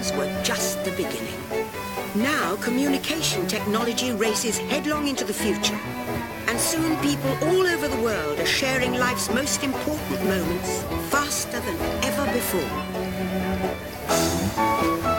innovations were just the beginning. Now communication technology races headlong into the future. And soon people all over the world are sharing life's most important moments faster than ever before.